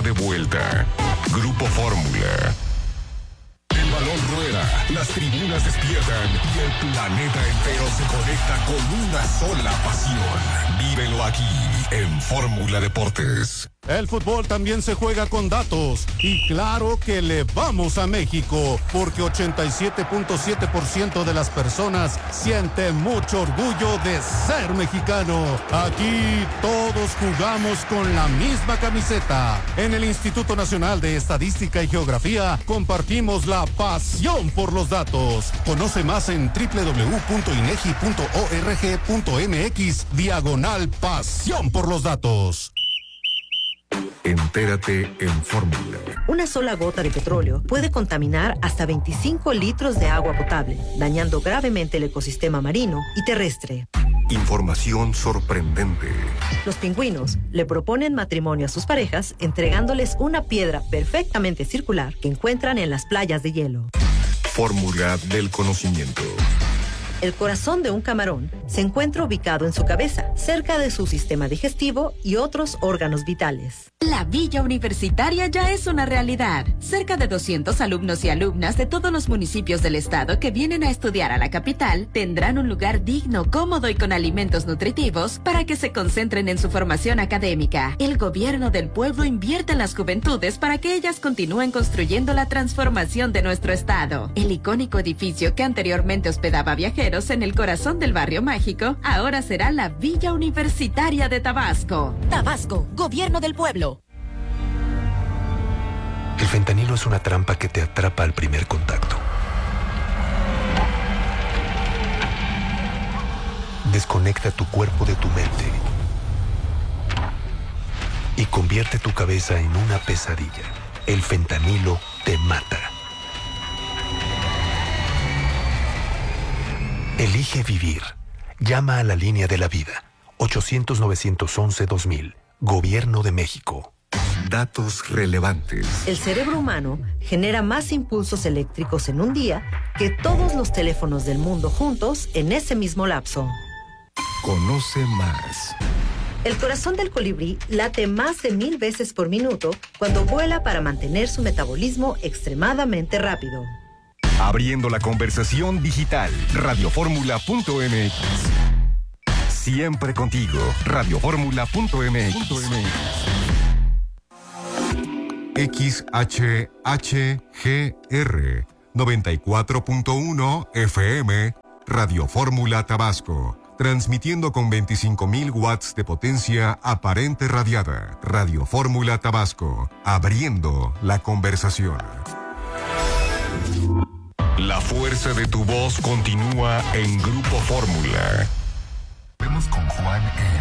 de vuelta. Grupo Fórmula. El balón rueda, las tribunas despiertan y el planeta entero se conecta con una sola pasión. Vívelo aquí en Fórmula Deportes. El fútbol también se juega con datos y claro que le vamos a México porque 87.7% de las personas siente mucho orgullo de ser mexicano. Aquí todos jugamos con la misma camiseta. En el Instituto Nacional de Estadística y Geografía compartimos la pasión por los datos. Conoce más en www.inegi.org.mx/pasión por los datos. Entérate en Fórmula. Una sola gota de petróleo puede contaminar hasta 25 litros de agua potable, dañando gravemente el ecosistema marino y terrestre. Información sorprendente. Los pingüinos le proponen matrimonio a sus parejas entregándoles una piedra perfectamente circular que encuentran en las playas de hielo. Fórmula del conocimiento. El corazón de un camarón se encuentra ubicado en su cabeza, cerca de su sistema digestivo y otros órganos vitales. La Villa Universitaria ya es una realidad. Cerca de 200 alumnos y alumnas de todos los municipios del estado que vienen a estudiar a la capital tendrán un lugar digno, cómodo y con alimentos nutritivos para que se concentren en su formación académica. El gobierno del pueblo invierte en las juventudes para que ellas continúen construyendo la transformación de nuestro estado. El icónico edificio que anteriormente hospedaba viajeros en el corazón del barrio mágico, ahora será la Villa Universitaria de Tabasco. Tabasco, gobierno del pueblo. El fentanilo es una trampa que te atrapa al primer contacto. Desconecta tu cuerpo de tu mente y convierte tu cabeza en una pesadilla. El fentanilo te mata. Elige vivir. Llama a la línea de la vida. 800-911-2000. Gobierno de México. Datos relevantes. El cerebro humano genera más impulsos eléctricos en un día que todos los teléfonos del mundo juntos en ese mismo lapso. Conoce más. El corazón del colibrí late más de 1000 veces por minuto cuando vuela para mantener su metabolismo extremadamente rápido. Abriendo la conversación digital. Radioformula.mx. Siempre contigo. Radioformula.mx. XHHGR 94.1 FM. Radio Fórmula Tabasco. Transmitiendo con 25.000 watts de potencia aparente radiada. Radio Fórmula Tabasco. Abriendo la conversación. La fuerza de tu voz continúa en Grupo Fórmula. Vemos con Juan